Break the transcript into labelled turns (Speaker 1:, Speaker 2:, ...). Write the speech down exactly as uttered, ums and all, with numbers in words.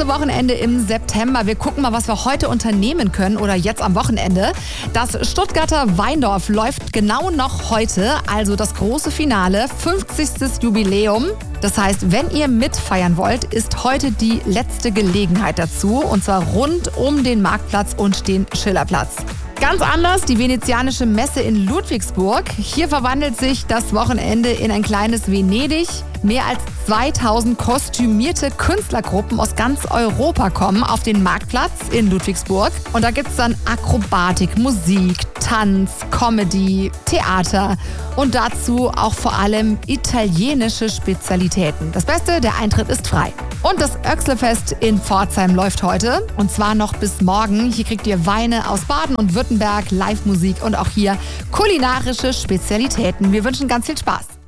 Speaker 1: letzte Wochenende im September. Wir gucken mal, was wir heute unternehmen können oder jetzt am Wochenende. Das Stuttgarter Weindorf läuft genau noch heute, also das große Finale, fünfzigstes Jubiläum. Das heißt, wenn ihr mitfeiern wollt, ist heute die letzte Gelegenheit dazu, und zwar rund um den Marktplatz und den Schillerplatz. Ganz anders die venezianische Messe in Ludwigsburg. Hier verwandelt sich das Wochenende in ein kleines Venedig. Mehr als zweitausend kostümierte Künstlergruppen aus ganz Europa kommen auf den Marktplatz in Ludwigsburg. Und da gibt es dann Akrobatik, Musik, Tanz, Comedy, Theater und dazu auch vor allem italienische Spezialitäten. Das Beste, der Eintritt ist frei. Und das Oechsle-Fest in Pforzheim läuft heute, und zwar noch bis morgen. Hier kriegt ihr Weine aus Baden und Württemberg, Live-Musik und auch hier kulinarische Spezialitäten. Wir wünschen ganz viel Spaß.